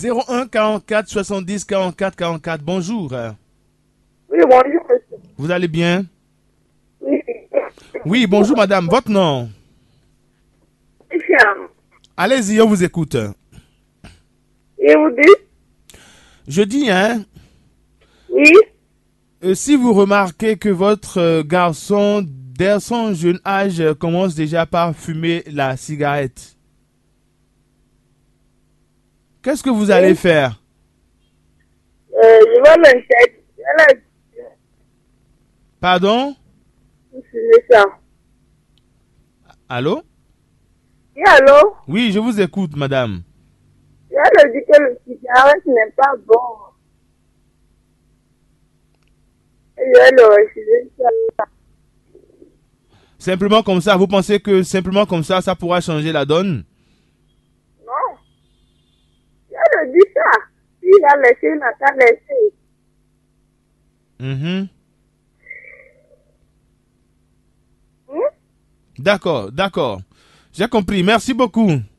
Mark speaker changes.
Speaker 1: 01 44 70 44 44. Bonjour.
Speaker 2: Oui, bonjour, monsieur.
Speaker 1: Vous allez bien?
Speaker 2: Oui,
Speaker 1: Oui, bonjour madame. Votre nom?
Speaker 2: Christian.
Speaker 1: Allez-y, on vous écoute.
Speaker 2: Et vous dites?
Speaker 1: Je dis, hein,
Speaker 2: Oui.
Speaker 1: si vous remarquez que votre garçon, dès son jeune âge, commence déjà par fumer la cigarette, qu'est-ce que vous allez
Speaker 2: Oui.
Speaker 1: faire?
Speaker 2: Je vais l'interdire. Je vais
Speaker 1: Pardon?
Speaker 2: fumer ça.
Speaker 1: Allô?
Speaker 2: Oui, allô?
Speaker 1: Oui, je vous écoute, madame.
Speaker 2: Je vais lui dire que le cigarette n'est pas bon. Et je vais le refuser ça.
Speaker 1: Simplement comme ça, vous pensez que simplement comme ça pourra changer la donne?
Speaker 2: Non. Je vais lui dire ça. S'il a laissé, il n'a qu'à laisser.
Speaker 1: Mhm.
Speaker 2: Hmm?
Speaker 1: D'accord, d'accord. J'ai compris. Merci beaucoup.